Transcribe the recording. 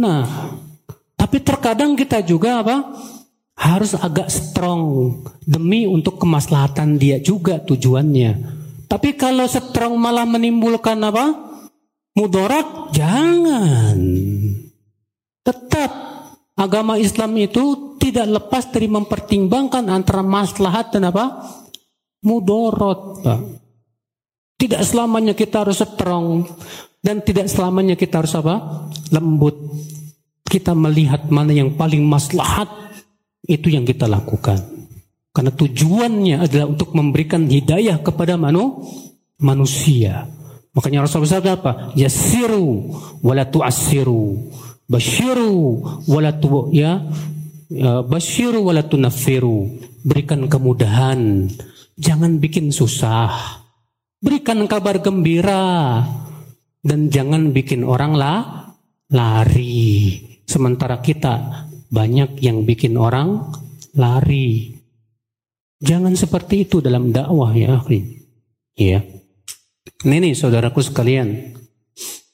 sunnah. Tapi terkadang kita juga harus agak strong demi untuk kemaslahatan dia juga tujuannya. Tapi kalau strong malah menimbulkan mudarat, jangan. Tetap agama Islam itu tidak lepas dari mempertimbangkan antara maslahat dan mudarat, Pak. Tidak selamanya kita harus strong dan tidak selamanya kita harus lembut. Kita melihat mana yang paling maslahat, itu yang kita lakukan. Karena tujuannya adalah untuk memberikan hidayah kepada manusia. Makanya Rasulullah SAW apa? Yassiru wala tu'assiru, basyiru wala basyiru wala tunaffiru. Berikan kemudahan, jangan bikin susah. Berikan kabar gembira dan jangan bikin orang lari. Sementara kita banyak yang bikin orang lari. Jangan seperti itu dalam dakwah ya akhi. Ya. Ini saudaraku sekalian.